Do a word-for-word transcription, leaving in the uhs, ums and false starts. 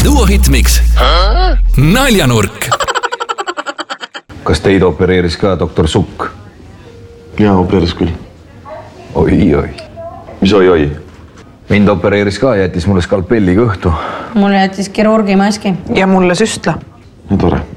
Duo Hitmix. Naljanurk. Kas teid opereeris ka doktor Sukk? Jaa, opereeris küll. Oi, oi. Mis oi, oi? Mind opereeris ka, jättis mulle skalpelli kõhtu. Mulle jättis kirurgi maski. Ja mulle süstla. Ja tore.